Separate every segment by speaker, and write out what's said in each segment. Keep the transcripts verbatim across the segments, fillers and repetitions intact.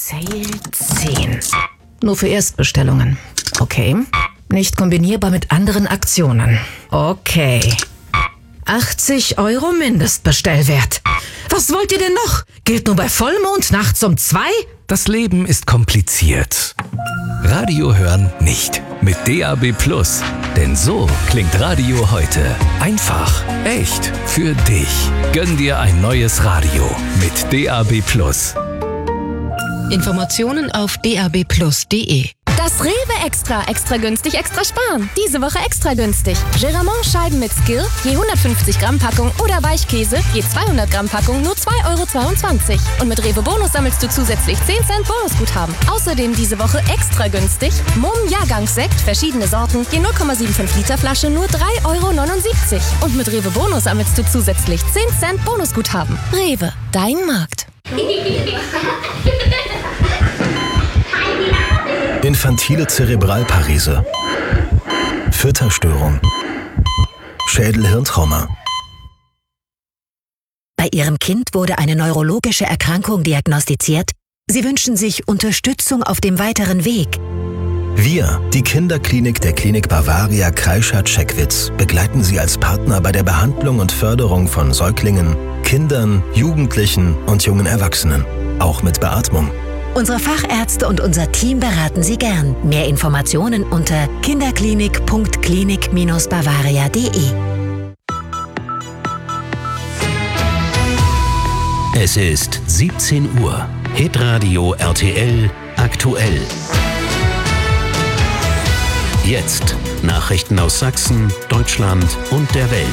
Speaker 1: Sale zehn. Nur für Erstbestellungen. Okay. Nicht kombinierbar mit anderen Aktionen. Okay. achtzig Euro Mindestbestellwert. Was wollt ihr denn noch? Gilt nur bei Vollmond nachts um zwei?
Speaker 2: Das Leben ist kompliziert. Radio hören nicht. Mit D A B Plus. Denn so klingt Radio heute. Einfach, echt, für dich. Gönn dir ein neues Radio mit D A B Plus.
Speaker 3: Informationen auf d a b plus punkt d e.
Speaker 4: Das Rewe Extra. Extra günstig, extra sparen. Diese Woche extra günstig. Geramont Scheiben mit Skill, je hundertfünfzig Gramm Packung oder Weichkäse, je zweihundert Gramm Packung, nur zwei Euro zweiundzwanzig. Und mit Rewe Bonus sammelst du zusätzlich zehn Cent Bonusguthaben. Außerdem diese Woche extra günstig. Mumm Jahrgangssekt, verschiedene Sorten, je null Komma fünfundsiebzig Liter Flasche, nur drei Euro neunundsiebzig. Und mit Rewe Bonus sammelst du zusätzlich zehn Cent Bonusguthaben. Rewe, dein Markt.
Speaker 5: Infantile Zerebralparese, Fütterstörung, Schädel-Hirntrauma.
Speaker 6: Bei Ihrem Kind wurde eine neurologische Erkrankung diagnostiziert. Sie wünschen sich Unterstützung auf dem weiteren Weg.
Speaker 5: Wir, die Kinderklinik der Klinik Bavaria Kreischath-Checkwitz, begleiten Sie als Partner bei der Behandlung und Förderung von Säuglingen, Kindern, Jugendlichen und jungen Erwachsenen, auch mit Beatmung.
Speaker 6: Unsere Fachärzte und unser Team beraten Sie gern. Mehr Informationen unter kinderklinik punkt klinik Bindestrich bavaria punkt d e.
Speaker 7: Es ist siebzehn Uhr. Hitradio R T L aktuell. Jetzt Nachrichten aus Sachsen, Deutschland und der Welt.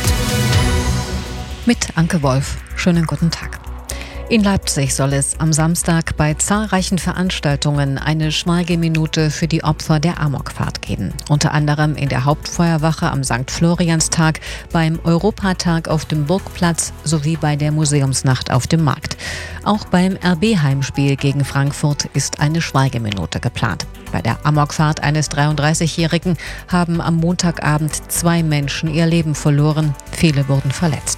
Speaker 8: Mit Anke Wolf. Schönen guten Tag. In Leipzig soll es am Samstag bei zahlreichen Veranstaltungen eine Schweigeminute für die Opfer der Amokfahrt geben. Unter anderem in der Hauptfeuerwache am Sankt Florianstag, beim Europatag auf dem Burgplatz sowie bei der Museumsnacht auf dem Markt. Auch beim R B-Heimspiel gegen Frankfurt ist eine Schweigeminute geplant. Bei der Amokfahrt eines dreiunddreißigjährigen haben am Montagabend zwei Menschen ihr Leben verloren. Viele wurden verletzt.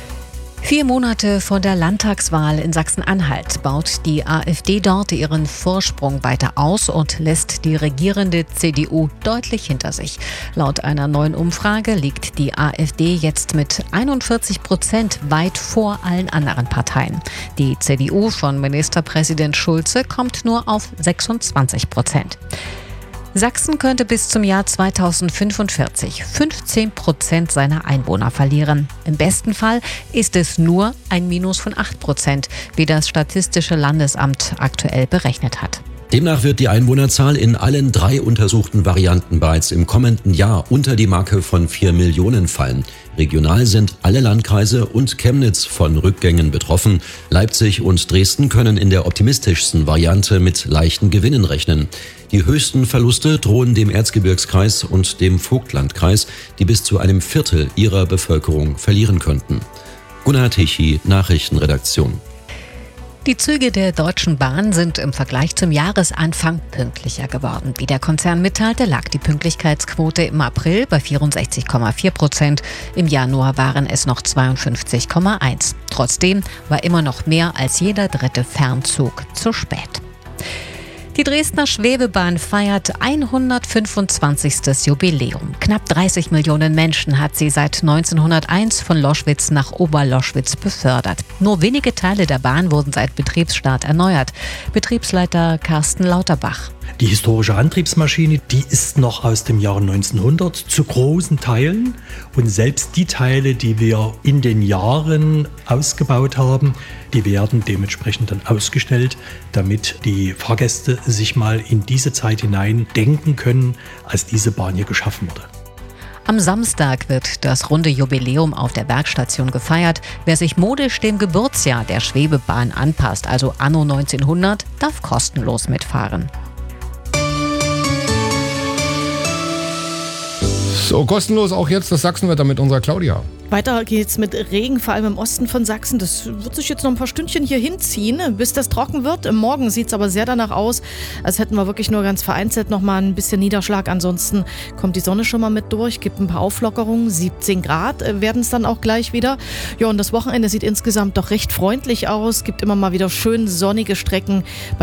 Speaker 8: Vier Monate vor der Landtagswahl in Sachsen-Anhalt baut die AfD dort ihren Vorsprung weiter aus und lässt die regierende C D U deutlich hinter sich. Laut einer neuen Umfrage liegt die AfD jetzt mit einundvierzig Prozent weit vor allen anderen Parteien. Die C D U von Ministerpräsident Schulze kommt nur auf sechsundzwanzig Prozent. Sachsen könnte bis zum Jahr zweitausendfünfundvierzig fünfzehn Prozent seiner Einwohner verlieren. Im besten Fall ist es nur ein Minus von acht Prozent, wie das Statistische Landesamt aktuell berechnet hat.
Speaker 9: Demnach wird die Einwohnerzahl in allen drei untersuchten Varianten bereits im kommenden Jahr unter die Marke von vier Millionen fallen. Regional sind alle Landkreise und Chemnitz von Rückgängen betroffen. Leipzig und Dresden können in der optimistischsten Variante mit leichten Gewinnen rechnen. Die höchsten Verluste drohen dem Erzgebirgskreis und dem Vogtlandkreis, die bis zu einem Viertel ihrer Bevölkerung verlieren könnten. Gunnar Tichy, Nachrichtenredaktion.
Speaker 8: Die Züge der Deutschen Bahn sind im Vergleich zum Jahresanfang pünktlicher geworden. Wie der Konzern mitteilte, lag die Pünktlichkeitsquote im April bei vierundsechzig Komma vier Prozent. Im Januar waren es noch zweiundfünfzig Komma eins. Trotzdem war immer noch mehr als jeder dritte Fernzug zu spät. Die Dresdner Schwebebahn feiert hundertfünfundzwanzigstes Jubiläum. Knapp dreißig Millionen Menschen hat sie seit neunzehnhunderteins von Loschwitz nach Oberloschwitz befördert. Nur wenige Teile der Bahn wurden seit Betriebsstart erneuert. Betriebsleiter Carsten Lauterbach.
Speaker 10: Die historische Antriebsmaschine, die ist noch aus dem Jahre neunzehnhundert zu großen Teilen. Und selbst die Teile, die wir in den Jahren ausgebaut haben, die werden dementsprechend dann ausgestellt, damit die Fahrgäste sich mal in diese Zeit hinein denken können, als diese Bahn hier geschaffen wurde.
Speaker 8: Am Samstag wird das runde Jubiläum auf der Bergstation gefeiert. Wer sich modisch dem Geburtsjahr der Schwebebahn anpasst, also anno neunzehnhundert, darf kostenlos mitfahren.
Speaker 11: So, kostenlos auch jetzt das Sachsenwetter mit unserer Claudia.
Speaker 12: Weiter geht's mit Regen, vor allem im Osten von Sachsen. Das wird sich jetzt noch ein paar Stündchen hier hinziehen, bis das trocken wird. Morgen sieht es aber sehr danach aus, als hätten wir wirklich nur ganz vereinzelt noch mal ein bisschen Niederschlag. Ansonsten kommt die Sonne schon mal mit durch, gibt ein paar Auflockerungen. siebzehn Grad werden es dann auch gleich wieder. Ja, und das Wochenende sieht insgesamt doch recht freundlich aus. Gibt immer mal wieder schön sonnige Strecken.